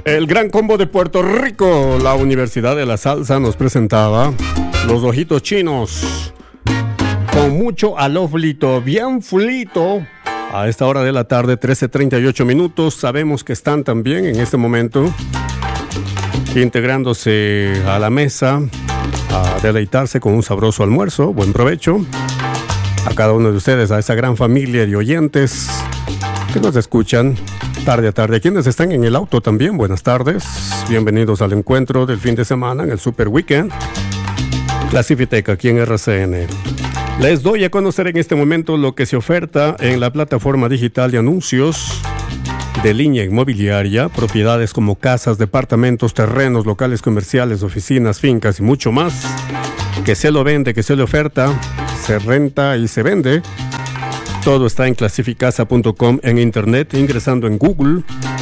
El Gran Combo de Puerto Rico, la Universidad de la Salsa nos presentaba Los Ojitos Chinos con mucho aloflito, bien fulito. A esta hora de la tarde, 13:38 minutos. Sabemos que están también en este momento integrándose a la mesa a deleitarse con un sabroso almuerzo. Buen provecho a cada uno de ustedes, a esa gran familia de oyentes que nos escuchan tarde a tarde. Quienes están en el auto también, buenas tardes. Bienvenidos al encuentro del fin de semana en el Super Weekend Clasifitec aquí en RCN. Les doy a conocer en este momento lo que se oferta en la plataforma digital de anuncios de Línea Inmobiliaria. Propiedades como casas, departamentos, terrenos, locales comerciales, oficinas, fincas y mucho más. Que se lo vende, que se le oferta, se renta y se vende. Todo está en clasificasa.com en internet, ingresando en Google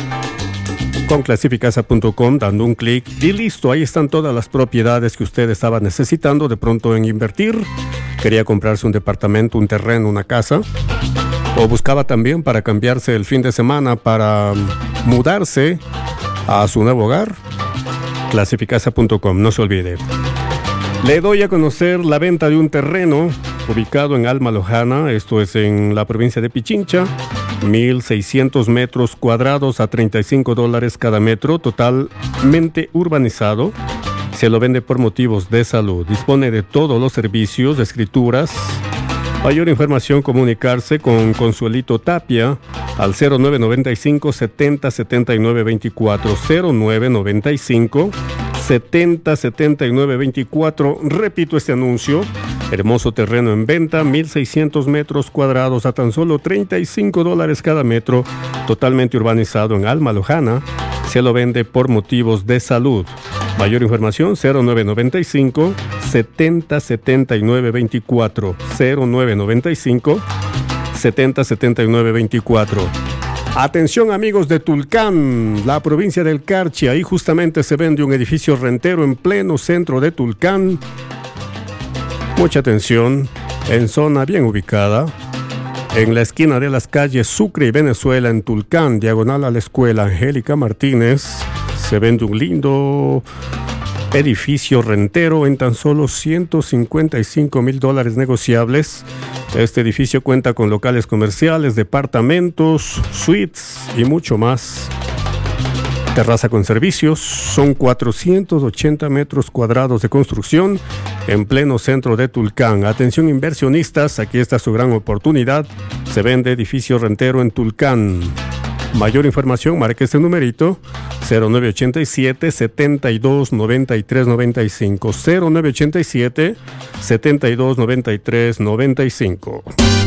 con clasificasa.com, dando un clic y listo. Ahí están todas las propiedades que usted estaba necesitando de pronto en invertir. Quería comprarse un departamento, un terreno, una casa, o buscaba también para cambiarse el fin de semana, para mudarse a su nuevo hogar. Clasificasa.com, no se olvide. Le doy a conocer la venta de un terreno ubicado en Alma Lojana, esto es en la provincia de Pichincha, 1,600 metros cuadrados a $35 cada metro, totalmente urbanizado. Se lo vende por motivos de salud. Dispone de todos los servicios, escrituras. Mayor información, comunicarse con Consuelito Tapia al 0995 70 79 24, 0995 70 79 24. Repito este anuncio. Hermoso terreno en venta, 1,600 metros cuadrados a tan solo $35 cada metro, totalmente urbanizado en Alma Lojana. Se lo vende por motivos de salud. Mayor información, 0995 70 79 24, 0995 70 79 24. Atención amigos de Tulcán, la provincia del Carchi. Ahí justamente se vende un edificio rentero en pleno centro de Tulcán. Mucha atención, en zona bien ubicada, en la esquina de las calles Sucre y Venezuela en Tulcán, diagonal a la escuela Angélica Martínez. Se vende un lindo edificio rentero en tan solo $155,000 negociables. Este edificio cuenta con locales comerciales, departamentos, suites y mucho más. Terraza con servicios. Son 480 metros cuadrados de construcción en pleno centro de Tulcán. Atención inversionistas, aquí está su gran oportunidad. Se vende edificio rentero en Tulcán. Mayor información, marque este numerito, 0987 72 93 95, 0987 72 93 95.